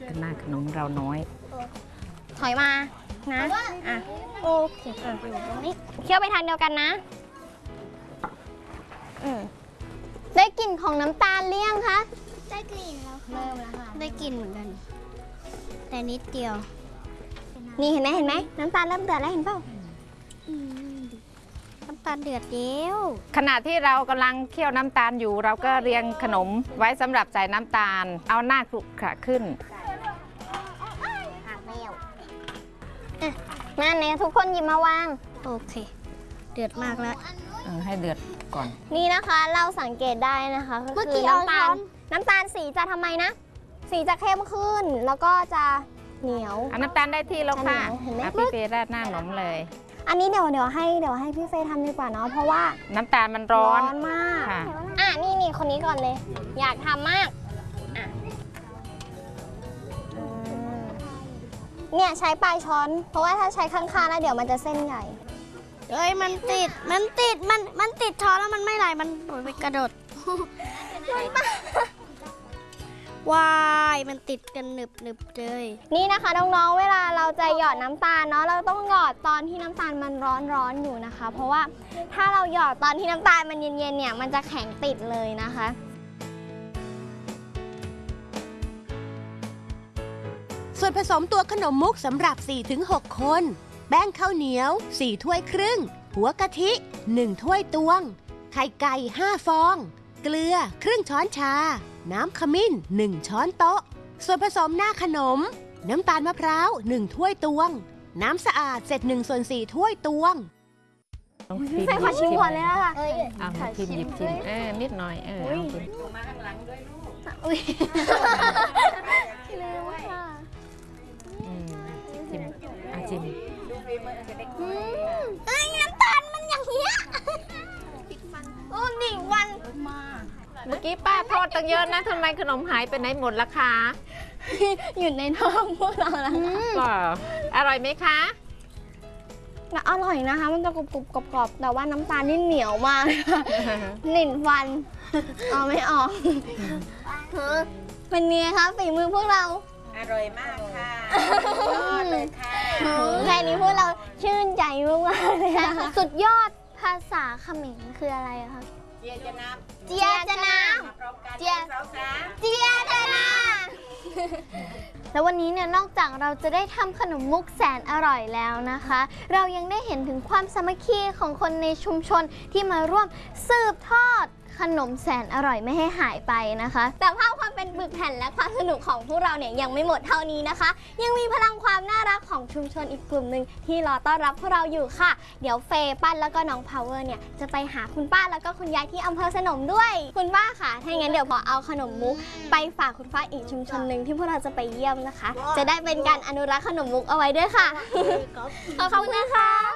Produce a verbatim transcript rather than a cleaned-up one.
หน้าขนมเราน้อยถอยมานะอ่ะโอเคอ่ะอยู่ตรงนี้เคี่ยวไปทางเดียวกันนะอืมได้กลิ่นของน้ำตาลเลี่ยงคะได้กลิ่นแล้วเริ่มแล้วค่ะได้กลิ่นเหมือนกันแต่นิดเดียวนี่เห็นไหมเห็นไหมน้ำตาลเริ่มเดือดแล้วเห็นเปล่าน้ำตาลเดือดเดียวขณะที่เรากำลังเคี่ยวน้ำตาลอยู่เราก็เรียงขนมไว้สำหรับใส่น้ำตาลเอาหน้าคลุกขระขึ้นนั่นเนี่ยทุกคนหยิบมาวางโอเคเดือดมากแล้วให้เดือดก่อนนี่นะคะเราสังเกตได้นะคะก็คือน้ำตาลน้ำตาลสีจะทำไมนะสีจะเข้มขึ้นแล้วก็จะเหนียวน้ำตาลได้ที่แล้วค่ะพี่เฟย์ราดหน้าขนมเลยอันนี้เดี๋ยวเดี๋ยวให้เดี๋ยวให้พี่เฟย์ทำดีกว่าเนาะเพราะว่าน้ำตาลมันร้อนร้อนมากอ่ะนี่นี่คนนี้ก่อนเลยอยากทำมากอ่ะเนี่ยใช้ปลายช้อนเพราะว่าถ้าใช้ข้างๆแล้วเดี๋ยวมันจะเส้นใหญ่เอ้ยมันติดมันติดมันมันติดช้อนแล้วมันไม่ไหลมันไปกระโดดวายมันติดกันหนึบหนึบเลยนี่นะคะน้องๆเวลาเราจะหยอดน้ำตาลเนาะเราต้องหยอดตอนที่น้ำตาลมันร้อนๆอยู่นะคะเพราะว่าถ้าเราหยอดตอนที่น้ำตาลมันเย็นๆเนี่ยมันจะแข็งติดเลยนะคะส่วนผสมตัวขนมมุกสำหรับ สี่ถึงหก คนแป้งข้าวเหนียว สี่ ถ้วยครึ่งหัวกะทิ หนึ่ง ถ้วยตวงไข่ไก่ ห้า ฟองเกลือครึ่งช้อนชาน้ำขมิ้น หนึ่ง ช้อนโต๊ะส่วนผสมหน้าขนมน้ำตาลมะพร้าว หนึ่ง ถ้วยตวงน้ำสะอาดเศษหนึ่งส่วนสี่ ถ้วยตวงใส่ขอชิมก่อนเลยนะคะเอาชิมหยิบชิมเออนิดหน่อยเออเอาชิมมาข้างหลังด้วยลูกอุ้ยเร็วค่ะชิมอาชิมเอ้ยน้ำตาลมันอย่างเงี้ยโอ้หนิงวันมาเมื่อกี้ป้าทอดตั้งเยอะนะทำไมขนมหายไปไหนหมดล่ะคะอยู่ในท้องพวกเราแล้วอร่อยไหมคะอร่อยนะคะมันจะกรุบกรุบกรอบๆแต่ว่าน้ำตาลนี่เหนียวมากหนิ่นฟันเอาไม่ออกเป็นไงคะฝีมือพวกเราอร่อยมากค่ะยอดเลยค่ะแค่นี้พวกเราชื่นใจมากๆเลยนะคะสุดยอดภาษาเขมรคืออะไรคะเจียจะน้ำเจียจะน้ำเจียเจียจะน้ำแล้ววันนี้เนี่ยนอกจากเราจะได้ทำขนมมุกแสนอร่อยแล้วนะคะเรายังได้เห็นถึงความสามัคคีของคนในชุมชนที่มาร่วมสืบทอดขนมแสนอร่อยไม่ให้หายไปนะคะแต่ภาพความเป็นปึกแผ่นและความสนุกของพวกเราเนี่ยยังไม่หมดเท่านี้นะคะยังมีพลังความน่ารักของชุมชนอีกกลุ่มหนึ่งที่รอต้อนรับพวกเราอยู่ค่ะเดี๋ยวเฟย์ปั้นแล้วก็น้องพาวเวอร์เนี่ยจะไปหาคุณป้าแล้วก็คุณยายที่อำเภอสนมด้วยคุณป้าค่ะถ้าอย่างนั้นเดี๋ยวพอเอาขนมมุกไปฝากคุณป้าอีกชุมชนหนึ่งที่พวกเราจะไปเยี่ยมนะคะจะได้เป็นการอนุรักษ์ขนมมุกเอาไว้ด้วยค่ะขอบคุณนะคะ